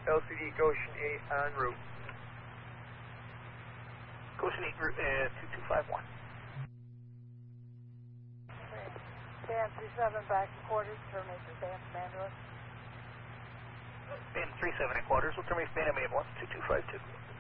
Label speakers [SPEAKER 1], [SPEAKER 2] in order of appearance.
[SPEAKER 1] LCD Goshen 8 en route.
[SPEAKER 2] Goshen 8 route 2251.
[SPEAKER 3] Band 37 back to quarters, terminate the band command us.
[SPEAKER 2] Band 37 in quarters, will terminate band ambulance 2252.